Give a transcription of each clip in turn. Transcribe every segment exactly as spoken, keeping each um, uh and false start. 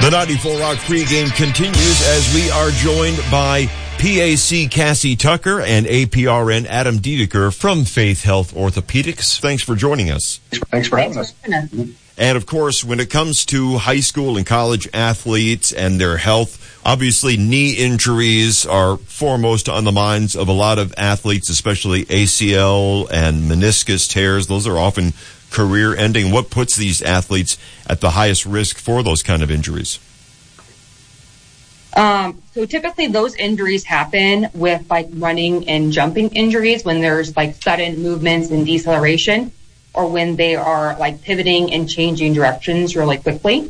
The ninety-four Rock pregame continues as we are joined by P A C Cassie Tucker and A P R N Adam Dedeker from Faith Health Orthopedics. Thanks for joining us. Thanks for having us. And, of course, when it comes to high school and college athletes and their health, obviously knee injuries are foremost on the minds of a lot of athletes, especially A C L and meniscus tears. Those are often career-ending. What puts these athletes at the highest risk for those kind of injuries? Um, so typically those injuries happen with like running and jumping injuries when there's like sudden movements and deceleration, or when they are like pivoting and changing directions really quickly.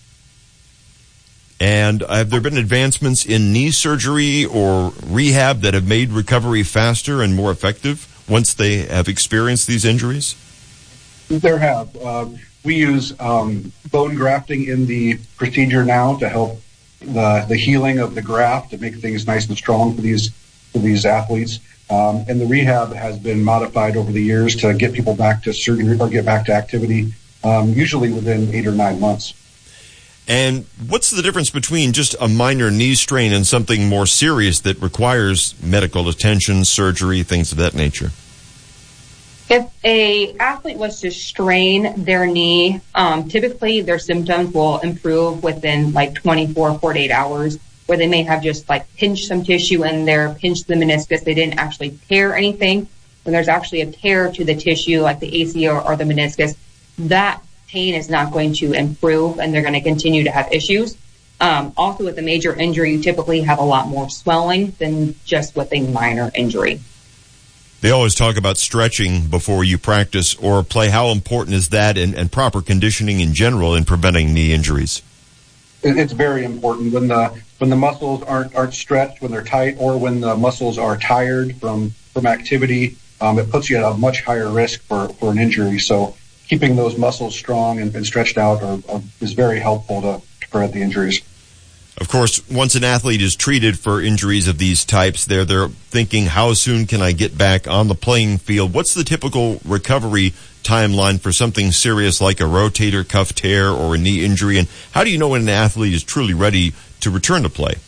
And have there been advancements in knee surgery or rehab that have made recovery faster and more effective once they have experienced these injuries? There have. Uh, we use um, bone grafting in the procedure now to help the the healing of the graft, to make things nice and strong for these for these athletes. Um, and the rehab has been modified over the years to get people back to surgery or get back to activity, um, usually within eight or nine months. And what's the difference between just a minor knee strain and something more serious that requires medical attention, surgery, things of that nature? If a athlete was to strain their knee, um, typically their symptoms will improve within like twenty-four, forty-eight hours, where they may have just like pinched some tissue in there, pinched the meniscus. They didn't actually tear anything. When there's actually a tear to the tissue, like the A C L or the meniscus, that pain is not going to improve, and they're going to continue to have issues. Um, also, with a major injury, you typically have a lot more swelling than just with a minor injury. They always talk about stretching before you practice or play. How important is that, and, and proper conditioning in general in preventing knee injuries? It's very important. When the when the muscles aren't aren't stretched, when they're tight, or when the muscles are tired from from activity, um, it puts you at a much higher risk for, for an injury. So keeping those muscles strong and, and stretched out are, are, is very helpful to, to prevent the injuries. Of course, once an athlete is treated for injuries of these types, they're, they're thinking, how soon can I get back on the playing field? What's the typical recovery timeline for something serious like a rotator cuff tear or a knee injury? And how do you know when an athlete is truly ready to return to play?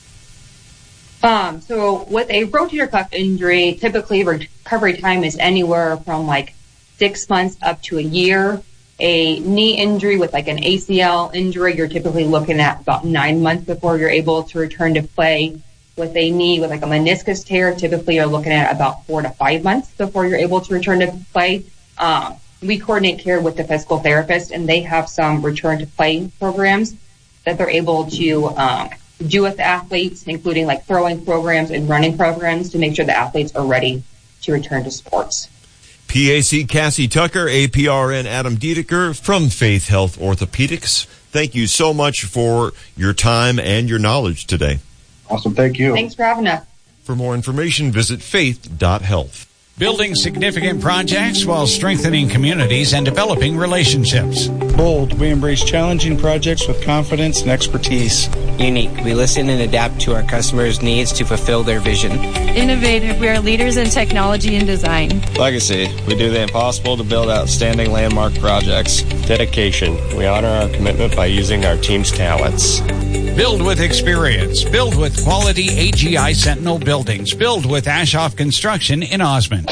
Um, so with a rotator cuff injury, typically recovery time is anywhere from like six months up to a year. A knee injury with like an A C L injury, you're typically looking at about nine months before you're able to return to play. With a knee with like a meniscus tear, typically you're looking at about four to five months before you're able to return to play. Um, we coordinate care with the physical therapist, and they have some return to play programs that they're able to um, do with the athletes, including like throwing programs and running programs to make sure the athletes are ready to return to sports. P A C Cassie Tucker, A P R N Adam Dedeker from Faith Health Orthopedics. Thank you so much for your time and your knowledge today. Awesome. Thank you. Thanks for having us. For more information, visit faith dot health. Building significant projects while strengthening communities and developing relationships. Bold, we embrace challenging projects with confidence and expertise. Unique, we listen and adapt to our customers' needs to fulfill their vision. Innovative, we are leaders in technology and design. Legacy, we do the impossible to build outstanding landmark projects. Dedication, we honor our commitment by using our team's talents. Build with experience. Build with quality A G I Sentinel buildings. Build with Ashoff Construction in Osmond.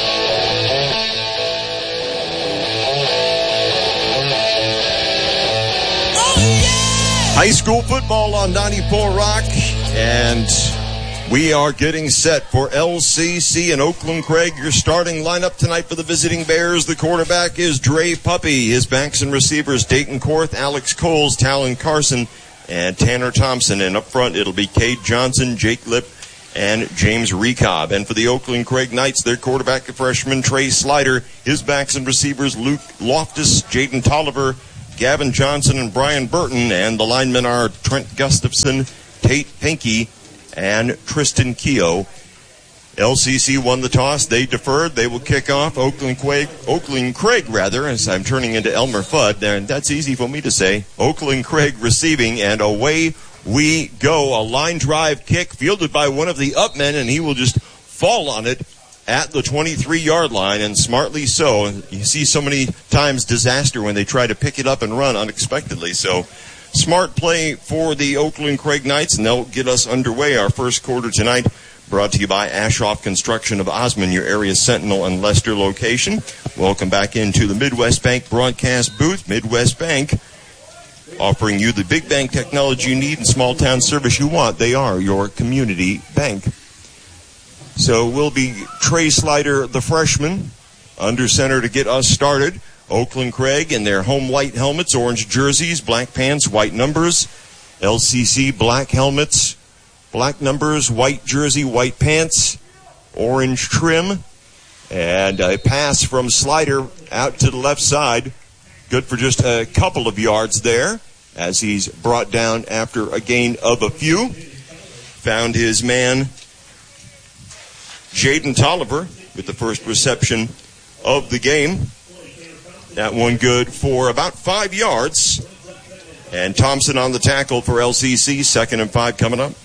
High school football on ninety-four Rock, and we are getting set for L C C and Oakland Craig. Your starting lineup tonight for the visiting Bears. The quarterback is Dre Puppy. His backs and receivers, Dayton Korth, Alex Coles, Talon Carson, and Tanner Thompson. And up front, it'll be Cade Johnson, Jake Lipp, and James Recobb. And for the Oakland Craig Knights, their quarterback, a freshman, Trey Slider. His backs and receivers, Luke Loftus, Jaden Tolliver, Gavin Johnson, and Brian Burton. And the linemen are Trent Gustafson, Tate Pinky, and Tristan Keogh. L C C won the toss. They deferred. They will kick off. Oakland Craig, Oakland Craig rather, as I'm turning into Elmer Fudd. And that's easy for me to say. Oakland Craig receiving, and away we go. A line drive kick fielded by one of the upmen, and he will just fall on it at the twenty-three-yard line, and smartly so. You see so many times disaster when they try to pick it up and run unexpectedly. So Smart play for the Oakland Craig Knights, and they'll get us underway. Our first quarter tonight brought to you by Ashoff Construction of Osmond, your area Sentinel and Leicester location. Welcome back into the Midwest Bank broadcast booth. Midwest Bank offering you the big bank technology you need and small town service you want. They are your community bank. So we'll be Trey Slider, the freshman, under center to get us started. Oakland Craig in their home white helmets, orange jerseys, black pants, white numbers. L C C black helmets, black numbers, white jersey, white pants, orange trim. And a pass from Slider out to the left side. Good for just a couple of yards there as he's brought down after a gain of a few. Found his man, Jaden Tolliver, with the first reception of the game. That one good for about five yards. And Thompson on the tackle for L C C. Second and five coming up.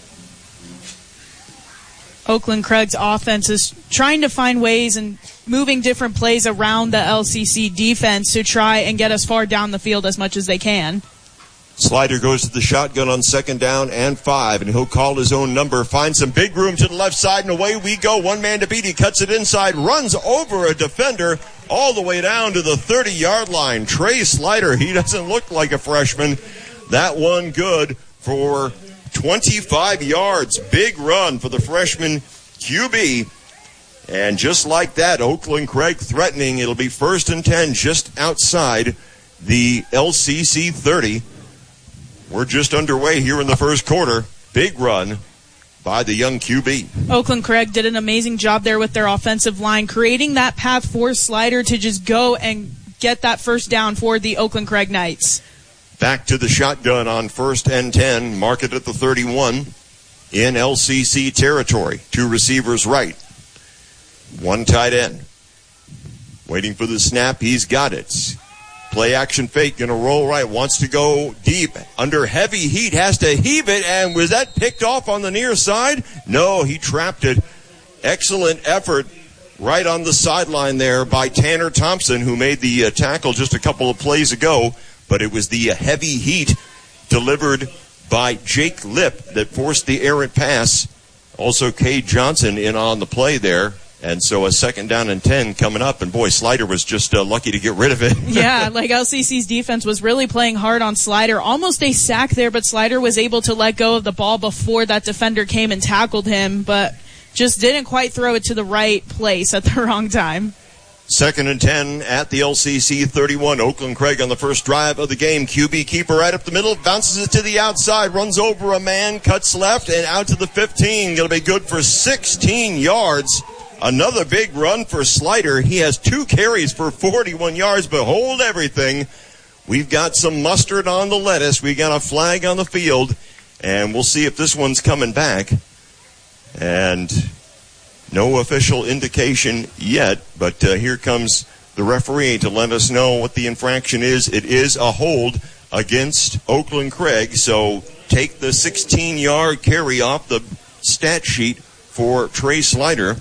Oakland Craig's offense is trying to find ways and moving different plays around the L C C defense to try and get as far down the field as much as they can. Slider goes to the shotgun on second down and five, and he'll call his own number, find some big room to the left side, and away we go. One man to beat. He cuts it inside, runs over a defender all the way down to the thirty-yard line. Trey Slider, he doesn't look like a freshman. That one good for twenty-five yards. Big run for the freshman Q B. And just like that, Oakland Craig threatening. It'll be first and ten just outside the L C C thirty. We're just underway here in the first quarter. Big run by the young Q B. Oakland Craig did an amazing job there with their offensive line, creating that path for Slider to just go and get that first down for the Oakland Craig Knights. Back to the shotgun on first and ten. Mark it at the thirty-one in L C C territory. Two receivers right. One tight end. Waiting for the snap. He's got it. Play action fake, going to roll right, wants to go deep, under heavy heat, has to heave it, and was that picked off on the near side? No, he trapped it. Excellent effort right on the sideline there by Tanner Thompson, who made the uh, tackle just a couple of plays ago, but it was the uh, heavy heat delivered by Jake Lipp that forced the errant pass. Also, Cade Johnson in on the play there. And so a second down and ten coming up, and boy, Slider was just uh, lucky to get rid of it. Yeah, like L C C's defense was really playing hard on Slider. Almost a sack there, but Slider was able to let go of the ball before that defender came and tackled him, but just didn't quite throw it to the right place at the wrong time. Second and ten at the L C C thirty-one. Oakland Craig on the first drive of the game. Q B keeper right up the middle, bounces it to the outside, runs over a man, cuts left, and out to the fifteen. Going to be good for sixteen yards. Another big run for Slider. He has two carries for forty-one yards, but hold everything. We've got some mustard on the lettuce. We got a flag on the field, and we'll see if this one's coming back. And no official indication yet, but uh, here comes the referee to let us know what the infraction is. It is a hold against Oakland Craig, so take the sixteen-yard carry off the stat sheet for Trey Slider.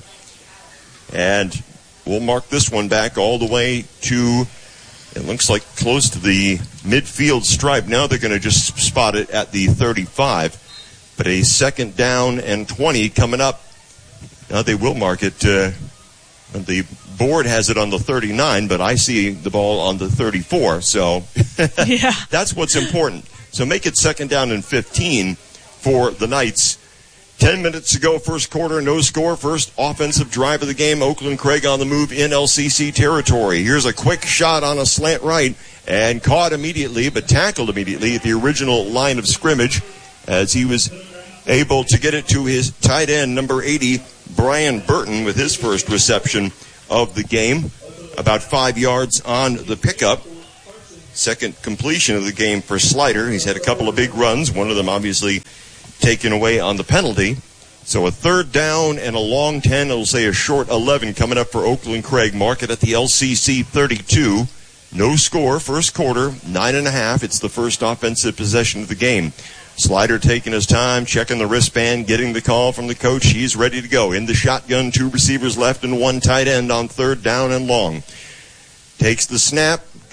And we'll mark this one back all the way to, it looks like close to the midfield stripe. Now they're going to just spot it at the thirty-five. But a second down and twenty coming up. Now they will mark it. Uh, the board has it on the thirty-nine, but I see the ball on the thirty-four. So yeah. That's what's important. So make it second down and fifteen for the Knights. Ten minutes to go, first quarter, no score. First offensive drive of the game. Oakland Craig on the move in L C C territory. Here's a quick shot on a slant right and caught immediately, but tackled immediately at the original line of scrimmage as he was able to get it to his tight end, number eighty, Brian Burton, with his first reception of the game. About five yards on the pickup. Second completion of the game for Slider. He's had a couple of big runs, one of them obviously taken away on the penalty. So a third down and a long ten. It'll say a short eleven coming up for Oakland Craig. Mark it at the L C C thirty-two. No score, first quarter, nine and a half. It's the first offensive possession of the game. Slider taking his time, checking the wristband, getting the call from the coach. He's ready to go. In the shotgun, two receivers left and one tight end on third down and long. Takes the snap,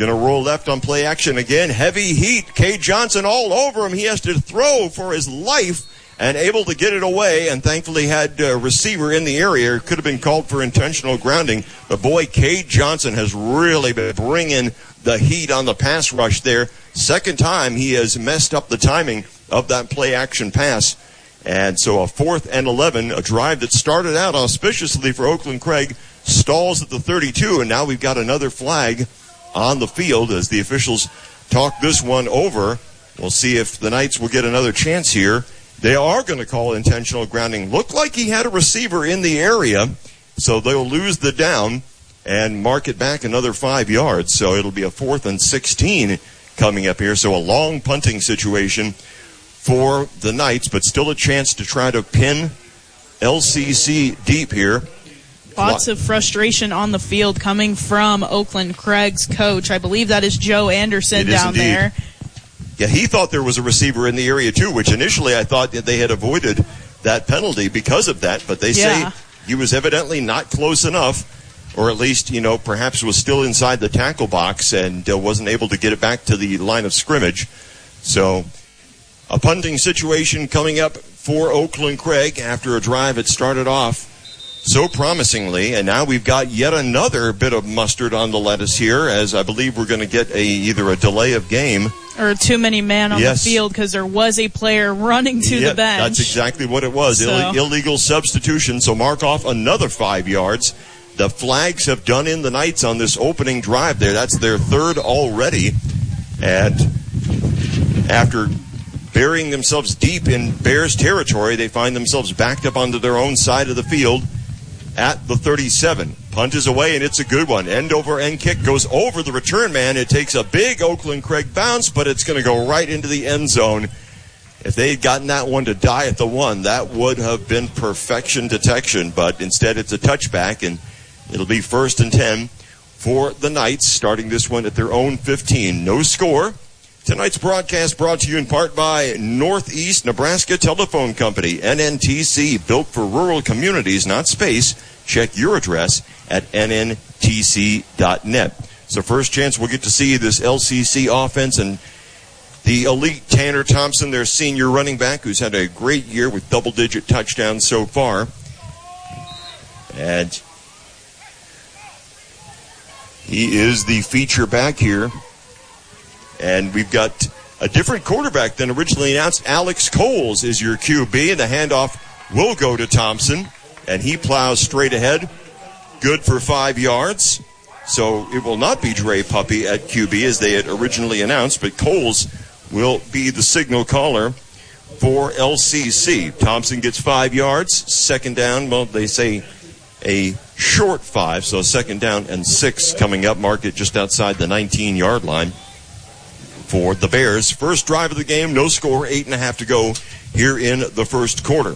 Gonna roll left on play action again. Heavy heat. Cade Johnson all over him. He has to throw for his life and able to get it away, and thankfully had a receiver in the area. Could have been called for intentional grounding. But boy, Cade Johnson has really been bringing the heat on the pass rush there. Second time he has messed up the timing of that play action pass. And so a fourth and eleven, a drive that started out auspiciously for Oakland Craig, stalls at the thirty-two, and now we've got another flag on the field as the officials talk this one over. We'll see if the Knights will get another chance here. They are going to call intentional grounding. Looked like he had a receiver in the area, so they'll lose the down and mark it back another five yards. So it'll be a fourth and sixteen coming up here. So a long punting situation for the Knights, but still a chance to try to pin L C C deep here. Lots of frustration on the field coming from Oakland Craig's coach. I believe that is Joe Anderson down indeed. there. Yeah, he thought there was a receiver in the area too, which initially I thought that they had avoided that penalty because of that, but they Yeah. say he was evidently not close enough, or at least, you know, perhaps was still inside the tackle box and uh, wasn't able to get it back to the line of scrimmage. So a punting situation coming up for Oakland Craig after a drive that started off so promisingly, and now we've got yet another bit of mustard on the lettuce here, as I believe we're going to get a either a delay of game or too many men on yes. the field because there was a player running to yeah, the bench. That's exactly what it was. So. Ill- illegal substitution, so mark off another five yards. The flags have done in the Knights on this opening drive there. That's their third already. And after burying themselves deep in Bears territory, they find themselves backed up onto their own side of the field at the thirty-seven. Punt is away, and it's a good one. End over end kick goes over the return man. It takes a big Oakland Craig bounce, but it's going to go right into the end zone. If they had gotten that one to die at the one, that would have been perfection detection, but instead it's a touchback, and it'll be first and ten for the Knights, starting this one at their own fifteen. No score. Tonight's broadcast brought to you in part by Northeast Nebraska Telephone Company, N N T C, built for rural communities, not space. Check your address at N N T C dot net. So first chance we'll get to see this L C C offense and the elite Tanner Thompson, their senior running back, who's had a great year with double-digit touchdowns so far. And he is the feature back here. And we've got a different quarterback than originally announced. Alex Coles is your Q B, and the handoff will go to Thompson. And he plows straight ahead. Good for five yards. So it will not be Dre Puppy at Q B as they had originally announced, but Coles will be the signal caller for L C C. Thompson gets five yards. Second down, well, they say a short five, so second down and six coming up. Mark it just outside the nineteen-yard line for the Bears. First drive of the game, no score, eight and a half to go here in the first quarter.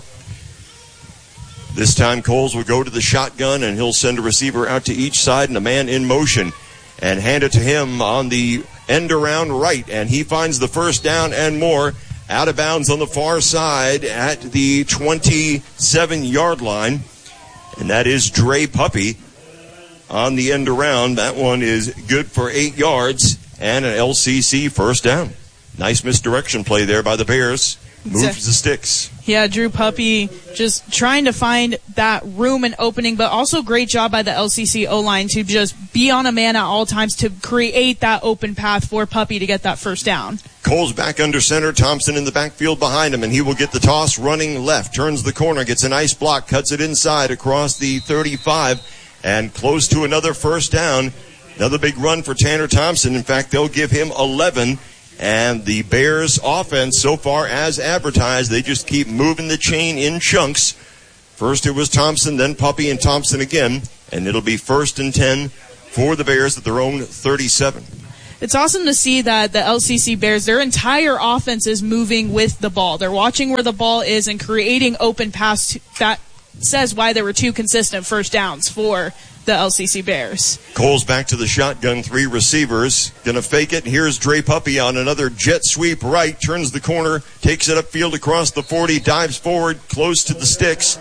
This time Coles will go to the shotgun, and he'll send a receiver out to each side and a man in motion and hand it to him on the end around right, and he finds the first down and more. Out of bounds on the far side at the twenty-seven-yard line, and that is Dre Puppy on the end around. That one is good for eight yards and an L C C first down. Nice misdirection play there by the Bears. Moves Exactly. the sticks. Yeah, Drew Puppy just trying to find that room and opening, but also great job by the L C C O-line to just be on a man at all times to create that open path for Puppy to get that first down. Coles back under center, Thompson in the backfield behind him, and he will get the toss running left, turns the corner, gets a nice block, cuts it inside across the thirty-five, and close to another first down. Another big run for Tanner Thompson. In fact, they'll give him eleven. And the Bears offense, so far as advertised, they just keep moving the chain in chunks. First it was Thompson, then Puppy and Thompson again. And it'll be first and ten for the Bears at their own thirty-seven. It's awesome to see that the L C C Bears, their entire offense is moving with the ball. They're watching where the ball is and creating open pass. That says why there were two consistent first downs for the L C C Bears. Coles back to the shotgun, three receivers. Gonna fake it. Here's Dre Puppy on another jet sweep right. Turns the corner, takes it upfield across the forty, dives forward, close to the sticks.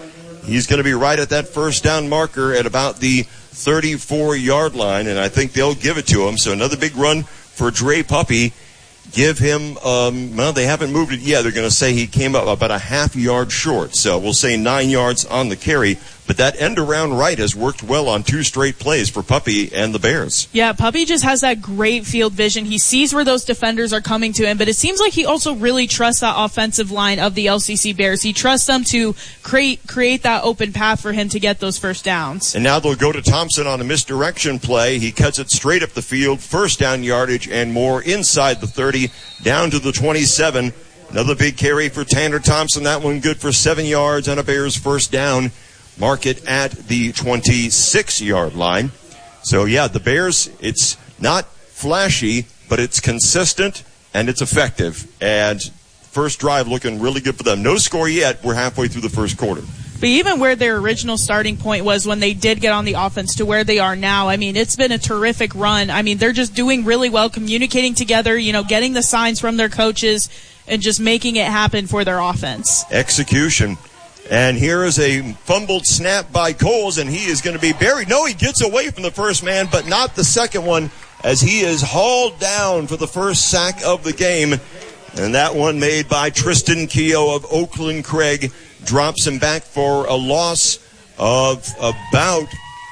he's going to be right at that first down marker at about the thirty-four-yard line, and I think they'll give it to him. So another big run for Dre Puppy. Give him, um, well, they haven't moved it yet. They're going to say he came up about a half yard short. So we'll say nine yards on the carry. But that end around right has worked well on two straight plays for Puppy and the Bears. Yeah, Puppy just has that great field vision. He sees where those defenders are coming to him, but it seems like he also really trusts that offensive line of the L C C Bears. He trusts them to create create that open path for him to get those first downs. And now they'll go to Thompson on a misdirection play. He cuts it straight up the field, first down yardage and more inside the thirty, down to the twenty-seven. Another big carry for Tanner Thompson. That one good for seven yards and a Bears first down. Mark it at the twenty-six-yard line. So, yeah, the Bears, it's not flashy, but it's consistent and it's effective. And first drive looking really good for them. No score yet. We're halfway through the first quarter. But even where their original starting point was when they did get on the offense to where they are now, I mean, it's been a terrific run. I mean, they're just doing really well, communicating together, you know, getting the signs from their coaches and just making it happen for their offense. Execution. And here is a fumbled snap by Coles, and he is going to be buried. No, he gets away from the first man, but not the second one, as he is hauled down for the first sack of the game. And that one made by Tristan Keogh of Oakland Craig drops him back for a loss of about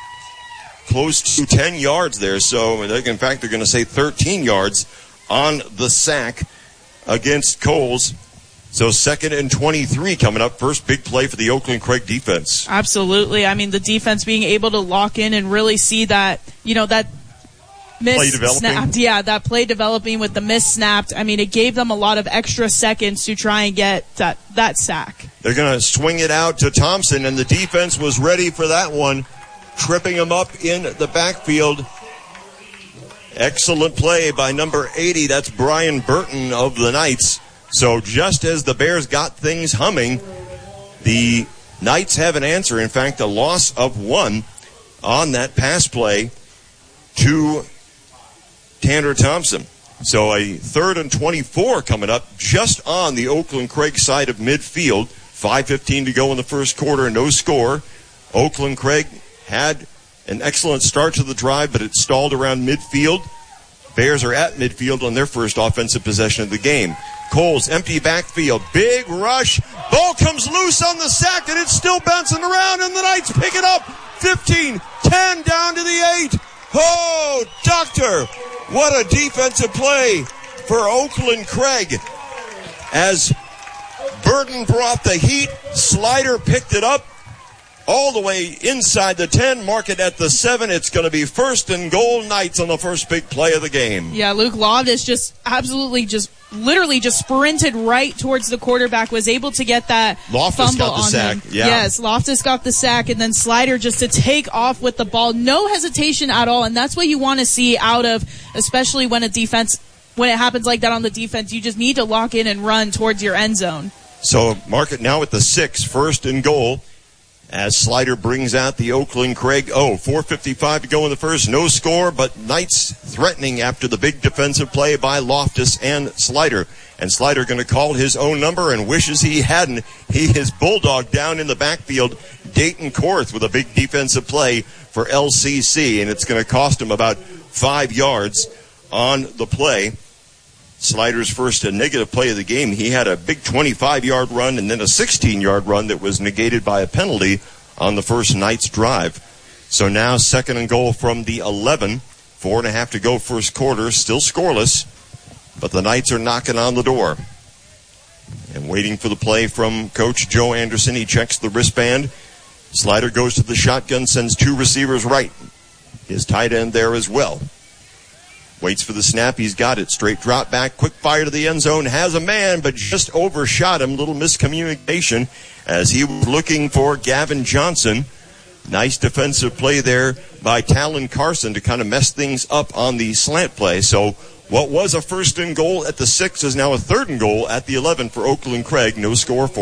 close to ten yards there. So, in fact, they're going to say thirteen yards on the sack against Coles. So second and twenty-three coming up. First big play for the Oakland Craig defense. Absolutely. I mean, the defense being able to lock in and really see that, you know, that miss play developing. Snapped. Yeah, that play developing with the miss snapped. I mean, it gave them a lot of extra seconds to try and get that, that sack. They're going to swing it out to Thompson, and the defense was ready for that one, tripping him up in the backfield. Excellent play by number eighty. That's Brian Burton of the Knights. So just as the Bears got things humming, the Knights have an answer. In fact, a loss of one on that pass play to Tanner Thompson. So a third and twenty-four coming up just on the Oakland Craig side of midfield. five fifteen to go in the first quarter, no score. Oakland Craig had an excellent start to the drive, but it stalled around midfield. Bears are at midfield on their first offensive possession of the game. Coles, empty backfield, big rush. Ball comes loose on the sack, and it's still bouncing around, and the Knights pick it up. fifteen, ten, down to the eight. Oh, doctor, what a defensive play for Oakland Craig. As Burton brought the heat, Slider picked it up all the way inside the ten, mark it at the seven. It's going to be first and goal Knights on the first big play of the game. Yeah, Luke Loftus just absolutely just literally just sprinted right towards the quarterback, was able to get that Loftus fumble got the on sack. him. Yeah. Yes, Loftus got the sack, and then Slider just to take off with the ball. No hesitation at all, and that's what you want to see out of, especially when a defense, when it happens like that on the defense, you just need to lock in and run towards your end zone. So mark it now at the six, first and goal. As Slider brings out the Oakland Craig. Oh, four fifty-five to go in the first. No score, but Knights threatening after the big defensive play by Loftus and Slider. And Slider going to call his own number and wishes he hadn't. He is bulldog down in the backfield. Dayton Korth with a big defensive play for L C C, and it's going to cost him about five yards on the play. Slider's first negative play of the game. He had a big twenty-five-yard run and then a sixteen-yard run that was negated by a penalty on the first Knights drive. So now second and goal from the eleven. Four and a half to go first quarter. Still scoreless, but the Knights are knocking on the door. And waiting for the play from Coach Joe Anderson. He checks the wristband. Slider goes to the shotgun, sends two receivers right. His tight end there as well. Waits for the snap. He's got it. Straight drop back. Quick fire to the end zone. Has a man, but just overshot him. Little miscommunication as he was looking for Gavin Johnson. Nice defensive play there by Talon Carson to kind of mess things up on the slant play. So what was a first and goal at the six is now a third and goal at the eleven for Oakland Craig. No score for